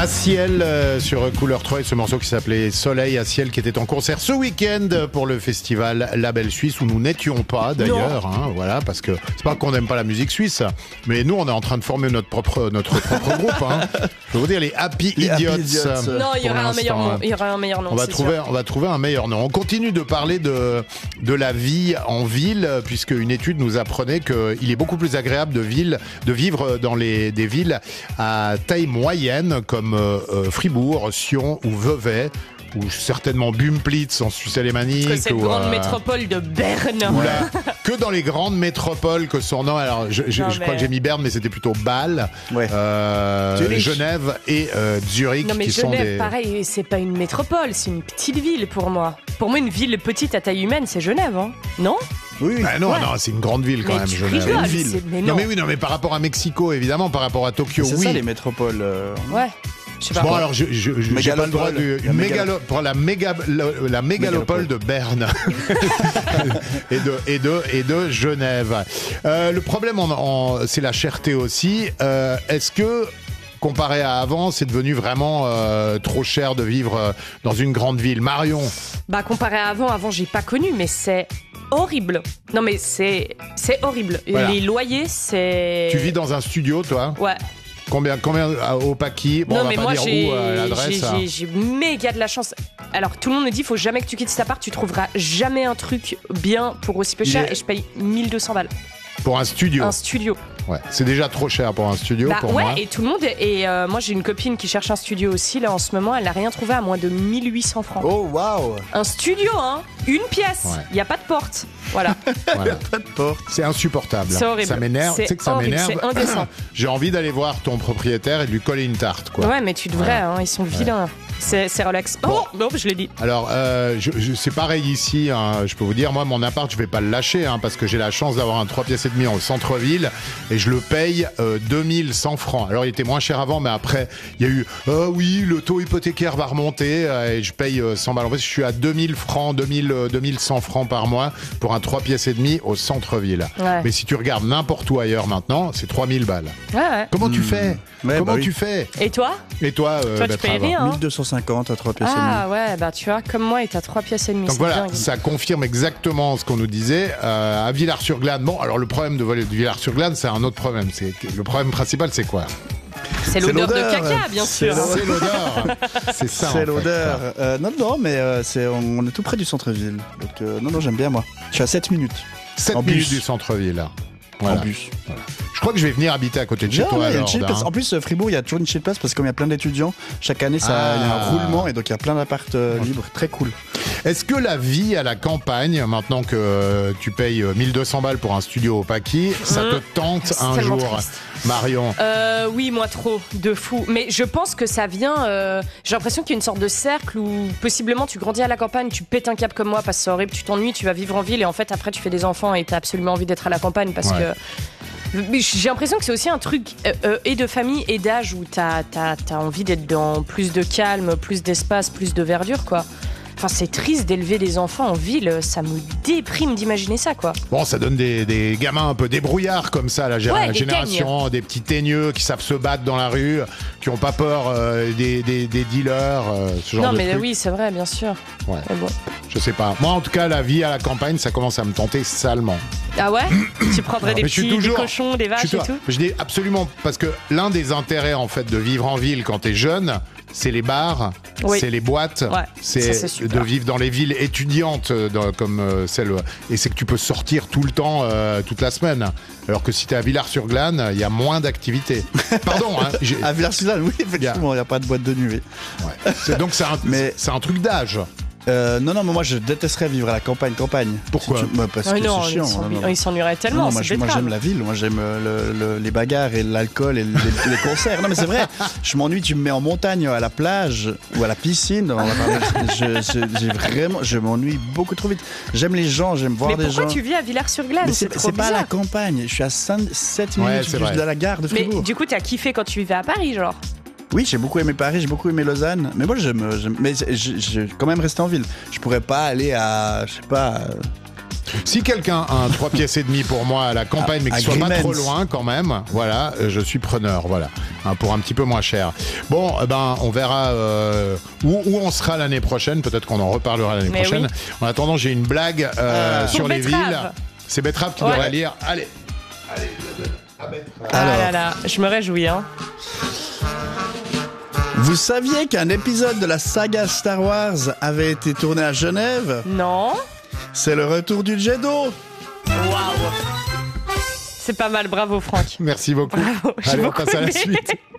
À Ciel sur Couleur 3 et ce morceau qui s'appelait Soleil à Ciel qui était en concert ce week-end pour le festival La Belle Suisse où nous n'étions pas d'ailleurs, voilà, parce que c'est pas qu'on n'aime pas la musique suisse, mais nous on est en train de former notre propre groupe. Je vais vous dire les Happy Idiots. Non, il y aura un meilleur nom. On va trouver un meilleur nom. On continue de parler de la vie en ville puisque une étude nous apprenait qu'il est beaucoup plus agréable de vivre dans des villes à taille moyenne comme Fribourg, Sion ou Vevey, ou certainement Bumplitz en Suisse alémanique. Que cette grande métropole de Berne. Que dans les grandes métropoles que son nom. Alors, je crois que j'ai mis Berne, mais c'était plutôt Bâle, Genève et Zurich. Non, mais qui Genève, sont des... pareil, c'est pas une métropole, c'est une petite ville pour moi. Pour moi, une ville petite à taille humaine, c'est Genève, non? Oui. Bah non, c'est une grande ville quand même, Genève. Rigoles, une ville. Mais par rapport à Mexico, évidemment, par rapport à Tokyo, c'est ça les métropoles. Ouais. Je sais pas. Bon, alors, j'ai pas le droit pour la mégalopole de Berne et de Genève. Le problème, c'est la cherté aussi. Est-ce que comparé à avant, c'est devenu vraiment trop cher de vivre dans une grande ville? Marion? Bah, comparé à avant, j'ai pas connu, mais c'est horrible. Non, mais c'est horrible. Voilà. Les loyers, c'est... Tu vis dans un studio, toi? Ouais. Combien au Paquis? Bon, non, on va mais pas moi, dire où l'adresse. J'ai méga de la chance. Alors, tout le monde me dit, faut jamais que tu quittes cet appart, tu trouveras jamais un truc bien pour aussi peu cher, et je paye 1200 balles. Pour un studio? Un studio. Ouais, c'est déjà trop cher pour un studio pour moi. Et tout le monde. Et moi, j'ai une copine qui cherche un studio aussi, là, en ce moment. Elle n'a rien trouvé à moins de 1800 francs. Oh, waouh! Un studio, une pièce. Il n'y a pas de porte. Voilà. Il n'y a pas de porte. C'est insupportable. C'est horrible. Ça m'énerve. Tu sais que ça m'énerve. C'est indécent. J'ai envie d'aller voir ton propriétaire et de lui coller une tarte, quoi. Ouais, mais tu devrais, ils sont vilains. C'est relax. Oh, non, je l'ai dit. Alors, c'est pareil ici. Je peux vous dire, moi, mon appart, je vais pas le lâcher parce que j'ai la chance d'avoir un 3 pièces et demi au centre-ville et je le paye 2100 francs. Alors, il était moins cher avant, mais après, il y a eu oui, le taux hypothécaire va remonter et je paye 100 balles. En fait, je suis à 2000 francs, 2100 francs par mois pour un 3 pièces et demi au centre-ville. Ouais. Mais si tu regardes n'importe où ailleurs maintenant, c'est 3000 balles. Ouais. Comment tu fais? Comment tu fais? Et toi? Et toi, tu payes rien. 1250 à 3 pièces et demi. Ah ouais, bah tu vois, comme moi, et t'as 3 pièces et demi. Donc voilà, dingue. ça confirme exactement ce qu'on nous disait. À Villars-sur-Glâne, bon, alors le problème de Villars-sur-Glâne, c'est un autre problème. Le problème principal, c'est quoi? C'est l'odeur de caca, bien sûr. C'est l'odeur. C'est ça. C'est l'odeur. Non, mais on est tout près du centre-ville. Donc, non, j'aime bien, moi. Je suis à 7 minutes. 7 minutes du centre-ville. Voilà. En bus. Voilà. Je crois que je vais venir habiter à côté de chez toi. En plus, Fribourg, il y a toujours une chill place parce que comme il y a plein d'étudiants, chaque année, il y a un roulement et donc il y a plein d'apparts libres. Très cool. Est-ce que la vie à la campagne, maintenant que tu payes 1200 balles pour un studio au Paquis, ça te tente un jour, triste. Marion? Oui, moi trop, de fou. Mais je pense que ça vient... j'ai l'impression qu'il y a une sorte de cercle où possiblement tu grandis à la campagne, tu pètes un câble comme moi parce que c'est horrible, tu t'ennuies, tu vas vivre en ville et en fait après tu fais des enfants et t'as absolument envie d'être à la campagne parce que... J'ai l'impression que c'est aussi un truc et de famille et d'âge où t'as envie d'être dans plus de calme, plus d'espace, plus de verdure, quoi. Enfin, c'est triste d'élever des enfants en ville, ça me déprime d'imaginer ça, quoi. Bon, ça donne des gamins un peu débrouillards comme ça, la génération, des petits teigneux qui savent se battre dans la rue, qui n'ont pas peur des dealers, ce genre de trucs. Oui, c'est vrai, bien sûr. Ouais. Bon. Je sais pas. Moi, en tout cas, la vie à la campagne, ça commence à me tenter salement. Ah ouais? Tu prendrais des cochons, des vaches et tout? Je dis absolument, parce que l'un des intérêts, en fait, de vivre en ville quand t'es jeune, c'est les bars, c'est les boîtes, c'est de vivre dans les villes étudiantes comme celle, et c'est que tu peux sortir tout le temps, toute la semaine. Alors que si t'es à Villars-sur-Glâne, il y a moins d'activités. Pardon. À Villars-sur-Glâne, oui, effectivement, il n'y a pas de boîte de nuit. Ouais. Donc c'est un truc d'âge. Non, mais moi je détesterais vivre à la campagne. Pourquoi? Parce que c'est chiant. Il s'ennuierait tellement. Moi j'aime la ville, moi j'aime les bagarres et l'alcool et les concerts. Non mais c'est vrai, je m'ennuie, tu me mets en montagne, à la plage ou à la piscine. Je m'ennuie beaucoup trop vite. J'aime les gens, j'aime voir des gens. Mais pourquoi tu vis à Villars-sur-Glâne? C'est pas à la campagne, je suis à 7 minutes de la gare de Fribourg. Mais du coup t'as kiffé quand tu vivais à Paris, genre? Oui, j'ai beaucoup aimé Paris, j'ai beaucoup aimé Lausanne. Mais moi, mais j'ai quand même resté en ville. Je pourrais pas aller à, je sais pas... Si quelqu'un a un 3 pièces et demi pour moi à la campagne, mais qui soit pas Grimmens. trop loin quand même, voilà, je suis preneur, voilà, pour un petit peu moins cher. Bon, on verra où on sera l'année prochaine. Peut-être qu'on en reparlera l'année Mais prochaine. oui. En attendant, j'ai une blague sur Pour les Betteraves. villes. C'est Betteraves qui Ouais. devrait lire. Allez, je le donne à Betteraves. Ah Alors. là là, je me réjouis. Hein. Vous saviez qu'un épisode de la saga Star Wars avait été tourné à Genève? Non. C'est le retour du jet d'eau. Waouh. C'est pas mal, bravo Franck. Merci beaucoup. Bravo, j'ai Allez, on beaucoup passe à la aimé. suite.